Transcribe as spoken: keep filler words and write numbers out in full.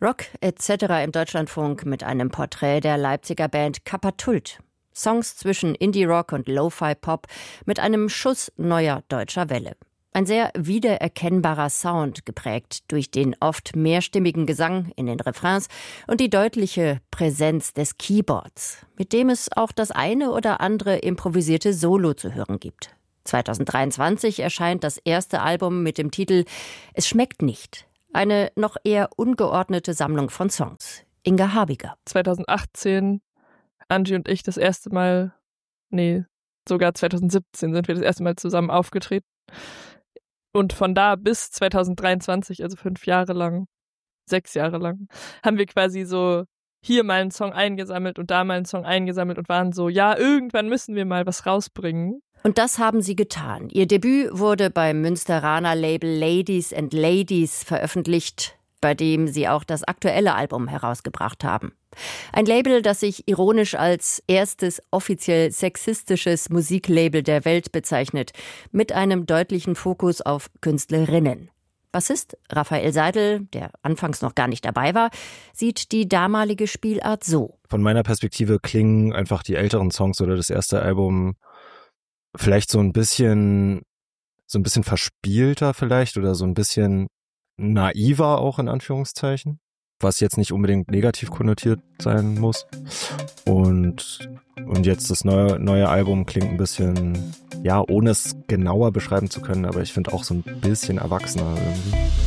Rock et cetera im Deutschlandfunk mit einem Porträt der Leipziger Band Kapatult. Songs zwischen Indie-Rock und Lo-Fi-Pop mit einem Schuss neuer deutscher Welle. Ein sehr wiedererkennbarer Sound, geprägt durch den oft mehrstimmigen Gesang in den Refrains und die deutliche Präsenz des Keyboards, mit dem es auch das eine oder andere improvisierte Solo zu hören gibt. zwanzig dreiundzwanzig erscheint das erste Album mit dem Titel »Es schmeckt nicht«. Eine noch eher ungeordnete Sammlung von Songs. Inga Habiger. zwanzig achtzehn, Angie und ich das erste Mal, nee, sogar zwanzig siebzehn sind wir das erste Mal zusammen aufgetreten. Und von da bis zwanzig dreiundzwanzig, also fünf Jahre lang, sechs Jahre lang, haben wir quasi so hier mal einen Song eingesammelt und da mal einen Song eingesammelt und waren so, ja, irgendwann müssen wir mal was rausbringen. Und das haben sie getan. Ihr Debüt wurde beim Münsteraner Label Ladies and Ladies veröffentlicht, bei dem sie auch das aktuelle Album herausgebracht haben. Ein Label, das sich ironisch als erstes offiziell sexistisches Musiklabel der Welt bezeichnet, mit einem deutlichen Fokus auf Künstlerinnen. Bassist Raphael Seidel, der anfangs noch gar nicht dabei war, sieht die damalige Spielart so. Von meiner Perspektive klingen einfach die älteren Songs oder das erste Album vielleicht so ein bisschen, so ein bisschen verspielter vielleicht oder so ein bisschen naiver auch in Anführungszeichen, was jetzt nicht unbedingt negativ konnotiert sein muss. Und, und jetzt das neue, neue Album klingt ein bisschen, ja, ohne es genauer beschreiben zu können, aber ich finde auch so ein bisschen erwachsener irgendwie.